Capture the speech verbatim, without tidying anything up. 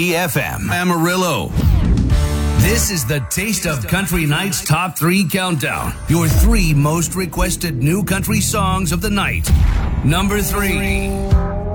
E F M Amarillo. This is the Taste of Country Night's Top three Countdown. Your three most requested new country songs of the night. Number three.